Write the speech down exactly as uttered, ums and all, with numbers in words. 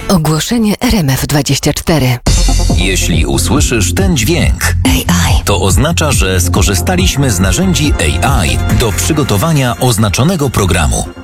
Ogłoszenie R M F dwadzieścia cztery. Jeśli usłyszysz ten dźwięk, A I. to oznacza, że skorzystaliśmy z narzędzi A I do przygotowania oznaczonego programu.